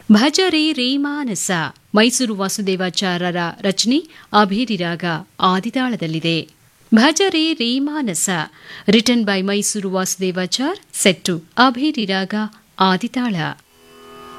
ಭಜರೆ ರೇಮಾನಸ ಮೈಸೂರು ವಾಸುದೇವಾಚಾರ್ಯರ ರಚನೆ ಅಭೇರಿ ರಾಗ ಆದಿತಾಳದಲ್ಲಿದೆ. ಭಜರೆ ರೇಮಾನಸ written by Mysuru Vasudevachar set to ಅಭೇರಿ ರಾಗ ಆದಿತಾಳ.